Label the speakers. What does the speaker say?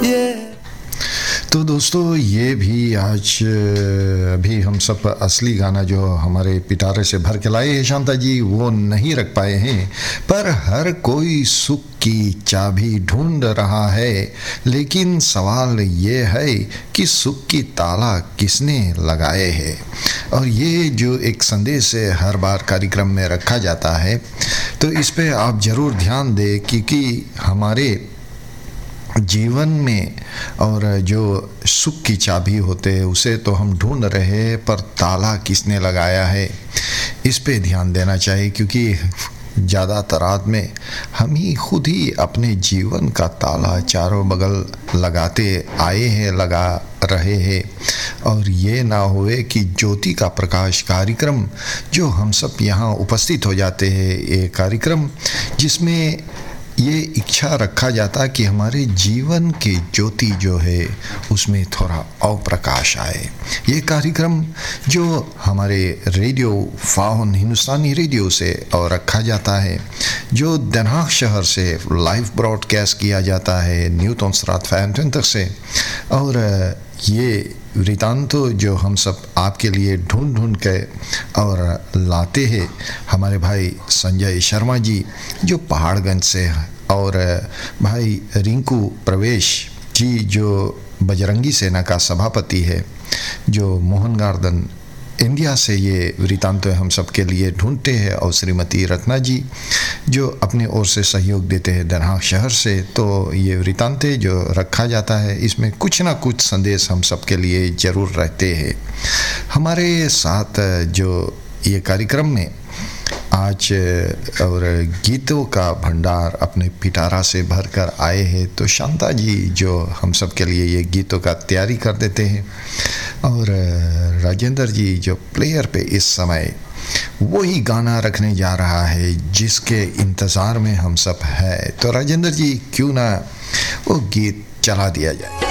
Speaker 1: तो दोस्तों ये भी आज अभी हम सब असली गाना जो हमारे पिटारे से भर के लाए हैं शांता जी, वो नहीं रख पाए हैं। पर हर कोई सुख की चाबी ढूंढ रहा है, लेकिन सवाल ये है कि सुख की ताला किसने लगाए है। और ये जो एक संदेश है हर बार कार्यक्रम में रखा जाता है, तो इस पे आप ज़रूर ध्यान दें क्योंकि हमारे जीवन में और जो सुख की चाबी होते हैं उसे तो हम ढूंढ रहे हैं, पर ताला किसने लगाया है इस पे ध्यान देना चाहिए। क्योंकि ज़्यादातर रात में हम ही खुद ही अपने जीवन का ताला चारों बगल लगाते आए हैं, लगा रहे हैं। और ये ना हुए कि ज्योति का प्रकाश कार्यक्रम जो हम सब यहाँ उपस्थित हो जाते हैं, ये कार्यक्रम जिसमें ये इच्छा रखा जाता कि हमारे जीवन की ज्योति जो है उसमें थोड़ा और प्रकाश आए। ये कार्यक्रम जो हमारे रेडियो फाउन हिंदुस्तानी रेडियो से और रखा जाता है, जो Den Haag शहर से लाइव ब्रॉडकास्ट किया जाता है न्यूटन स्ट्रात 25 से। और ये वृतांत जो हम सब आपके लिए ढूंढ ढूंढ के और लाते हैं हमारे भाई संजय शर्मा जी जो पहाड़गंज से, और भाई रिंकू प्रवेश जी जो बजरंगी सेना का सभापति है, जो मोहन गार्डन इंडिया से ये वृतांत हम सब के लिए ढूंढते हैं, और श्रीमती रत्ना जी जो अपनी ओर से सहयोग देते हैं Den Haag शहर से। तो ये वृतांत जो रखा जाता है इसमें कुछ ना कुछ संदेश हम सब के लिए ज़रूर रहते हैं। हमारे साथ जो ये कार्यक्रम में आज और गीतों का भंडार अपने पिटारा से भर कर आए हैं, तो शांता जी जो हम सब के लिए ये गीतों का तैयारी कर देते हैं, और राजेंद्र जी जो प्लेयर पे इस समय वही गाना रखने जा रहा है जिसके इंतज़ार में हम सब है। तो राजेंद्र जी क्यों ना वो गीत चला दिया जाए।